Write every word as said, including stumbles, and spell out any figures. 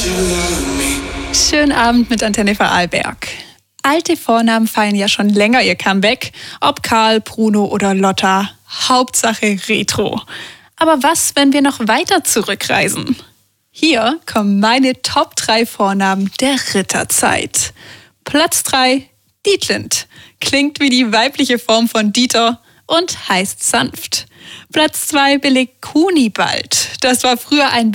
Schönen Abend mit Antenne Vorarlberg. Alte Vornamen feiern ja schon länger ihr Comeback. Ob Karl, Bruno oder Lotta. Hauptsache Retro. Aber was, wenn wir noch weiter zurückreisen? Hier kommen meine Top drei Vornamen der Ritterzeit. Platz drei, Dietlind. Klingt wie die weibliche Form von Dieter und heißt sanft. Platz zwei belegt Kunibald. Das war früher ein